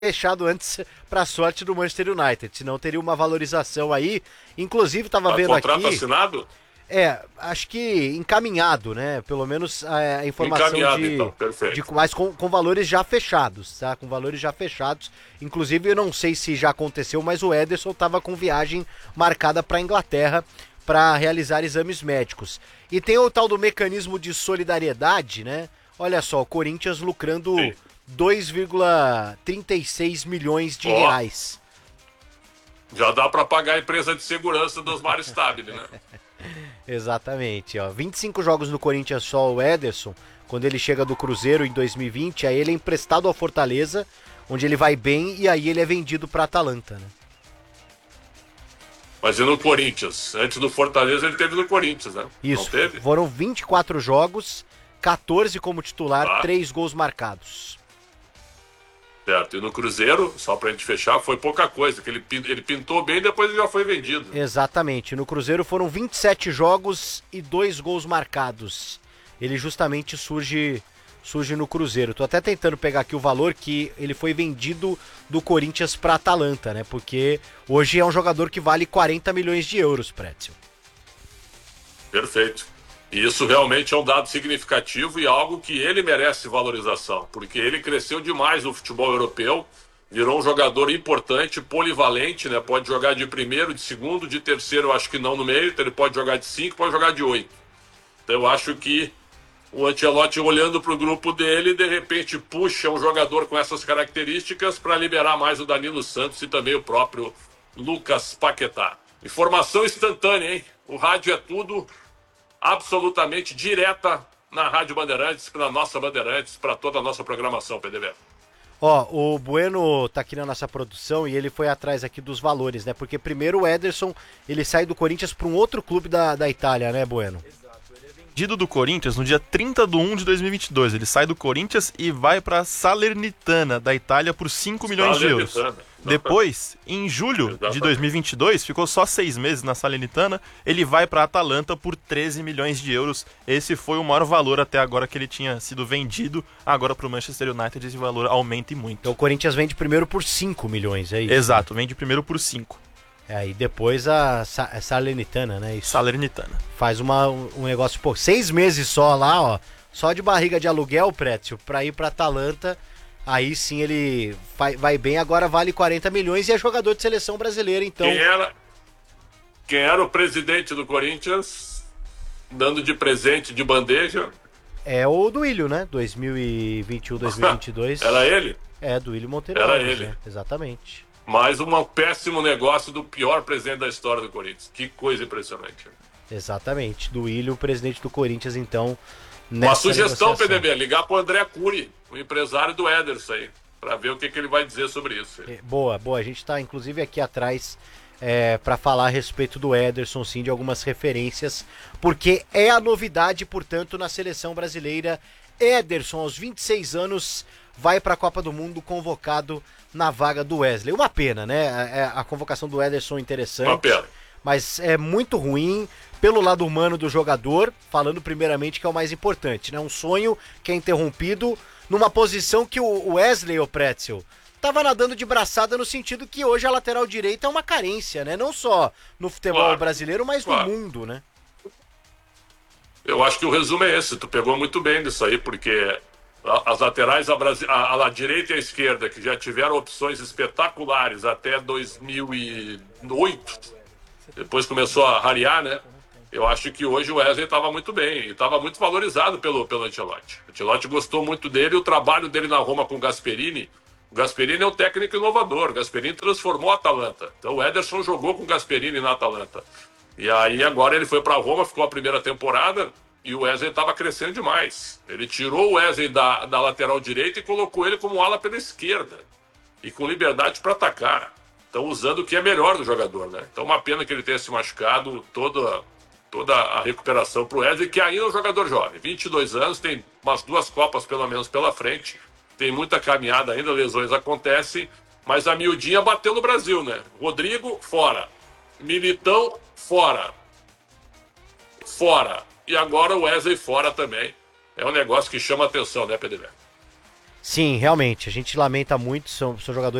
fechado antes para a sorte do Manchester United, senão teria uma valorização aí. Inclusive, estava vendo aqui... Contrato assinado? Acho que encaminhado, né? Pelo menos a informação encaminhado, então, perfeito. mas com valores já fechados, tá? Com valores já fechados. Inclusive, eu não sei se já aconteceu, mas o Ederson estava com viagem marcada para a Inglaterra para realizar exames médicos. E tem o tal do mecanismo de solidariedade, né? Olha só, o Corinthians lucrando 2,36 milhões de reais. Já dá para pagar a empresa de segurança do Osmar Stabile, né? Exatamente, ó. 25 jogos no Corinthians só o Ederson, quando ele chega do Cruzeiro em 2020, aí ele é emprestado ao Fortaleza, onde ele vai bem e aí ele é vendido para Atalanta, né? Mas e no Corinthians? Antes do Fortaleza ele teve no Corinthians, né? Isso, não teve? Foram 24 jogos, 14 como titular, 3 gols marcados. Certo, e no Cruzeiro, só pra gente fechar, foi pouca coisa, que ele pintou bem e depois ele já foi vendido. Exatamente, no Cruzeiro foram 27 jogos e 2 gols marcados. Ele justamente surge no Cruzeiro. Tô até tentando pegar aqui o valor que ele foi vendido do Corinthians pra Atalanta, né? Porque hoje é um jogador que vale 40 milhões de euros, Pretzel. Perfeito. E isso realmente é um dado significativo e algo que ele merece valorização, porque ele cresceu demais no futebol europeu, virou um jogador importante, polivalente, né? Pode jogar de primeiro, de segundo, de terceiro, eu acho que não no meio, então ele pode jogar de 5, pode jogar de 8. Então eu acho que o Ancelotti, olhando para o grupo dele, de repente puxa um jogador com essas características para liberar mais o Danilo Santos e também o próprio Lucas Paquetá. Informação instantânea, hein? O rádio é tudo... absolutamente direta na Rádio Bandeirantes, na nossa Bandeirantes, para toda a nossa programação, PDB. O Bueno tá aqui na nossa produção e ele foi atrás aqui dos valores, né? Porque primeiro o Ederson, ele sai do Corinthians para um outro clube da Itália, né, Bueno? Exato, ele é vendido do Corinthians no dia 30/1 de 2022. Ele sai do Corinthians e vai para Salernitana, da Itália, por 5 milhões de euros. Depois, em julho de 2022, ficou só 6 meses na Salernitana, ele vai para a Atalanta por 13 milhões de euros. Esse foi o maior valor até agora que ele tinha sido vendido. Agora para o Manchester United esse valor aumenta e muito. Então o Corinthians vende primeiro por 5 milhões, é isso? Exato, vende primeiro por 5. E depois a Salernitana, né? Isso. Salernitana. Faz um negócio, 6 meses só lá, ó. Só de barriga de aluguel, Prétio, para ir para Atalanta. Aí sim ele vai bem, agora vale 40 milhões e é jogador de seleção brasileira, então... Quem era o presidente do Corinthians, dando de presente, de bandeja? É o Duílio, né? 2021, 2022. Era ele? Duílio Monteiro. Era ele. Né? Exatamente. Mais um péssimo negócio do pior presidente da história do Corinthians. Que coisa impressionante. Exatamente. Duílio, presidente do Corinthians, então... Uma sugestão, PDB, ligar pro André Cury, o empresário do Ederson aí, para ver o que ele vai dizer sobre isso. Boa. A gente tá inclusive aqui atrás para falar a respeito do Ederson, sim, de algumas referências, porque é a novidade, portanto, na seleção brasileira. Ederson, aos 26 anos, vai para a Copa do Mundo convocado na vaga do Wesley. Uma pena, né? A convocação do Ederson interessante. Uma pena. Mas é muito ruim pelo lado humano do jogador, falando primeiramente que é o mais importante, né? Um sonho que é interrompido numa posição que o Wesley, o Pretzel, tava nadando de braçada no sentido que hoje a lateral direita é uma carência, né? Não só no futebol brasileiro, mas no mundo, né? Eu acho que o resumo é esse, tu pegou muito bem disso aí, porque as laterais, a direita e a esquerda, que já tiveram opções espetaculares até 2008, depois começou a rarear, né? Eu acho que hoje o Wesley estava muito bem e estava muito valorizado pelo Ancelotti. O Ancelotti gostou muito dele, o trabalho dele na Roma com o Gasperini. O Gasperini é um técnico inovador, o Gasperini transformou a Atalanta. Então o Ederson jogou com o Gasperini na Atalanta. E aí agora ele foi para Roma, ficou a primeira temporada e o Wesley estava crescendo demais. Ele tirou o Wesley da lateral direita e colocou ele como ala pela esquerda. E com liberdade para atacar. Então usando o que é melhor do jogador, né? Então uma pena que ele tenha se machucado, toda a recuperação para o Wesley, que ainda é um jogador jovem, 22 anos, tem umas 2 Copas pelo menos pela frente, tem muita caminhada ainda, lesões acontecem, mas a miudinha bateu no Brasil, né? Rodrigo, fora. Militão, fora. E agora o Wesley fora também. É um negócio que chama atenção, né, PDB? Sim, realmente, a gente lamenta muito, são jogadores